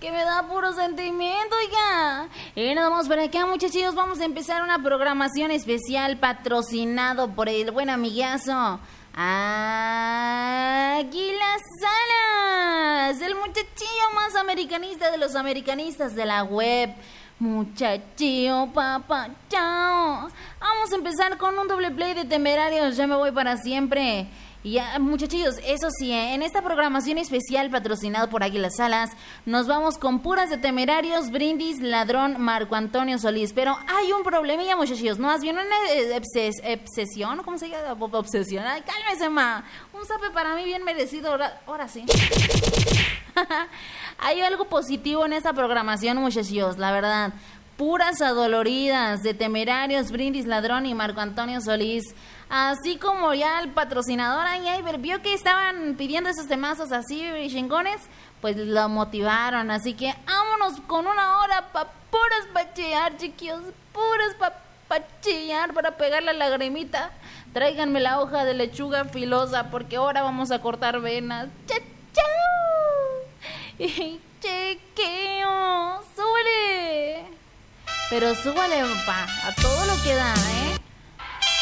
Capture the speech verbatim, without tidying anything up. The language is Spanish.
que me da puro sentimiento, oiga. Y nos vamos por acá, muchachos. Vamos a empezar una programación especial patrocinado por el buen amigazo Águila Salas, el muchachillo más americanista de los americanistas de la web. Muchachillo, papá, chao. Vamos a empezar con un doble play de Temerarios, Ya me voy para siempre. Y ya, muchachillos, eso sí, ¿eh? En esta programación especial patrocinado por Águila Salas, nos vamos con puras de Temerarios, Brindis, Ladrón, Marco Antonio Solís. Pero hay un problemilla, muchachillos, ¿no? ¿Has visto una obses- obsesión? ¿Cómo se llama? Obsesión. Ay, cálmese, ma. Un zape para mí bien merecido, ahora, ahora sí. Hay algo positivo en esta programación, muchachos, la verdad. Puras adoloridas de Temerarios, Brindis, Ladrón y Marco Antonio Solís. Así como ya el patrocinador Iber vio que estaban pidiendo esos temazos así chingones, pues lo motivaron. Así que vámonos con una hora pa' puras pachear, chiquillos. Puras pa' pachear para pegar la lagrimita. Tráiganme la hoja de lechuga filosa porque ahora vamos a cortar venas. ¡Chao! Y chequeo, súbele. Pero súbale, papá, a todo lo que da, ¿eh?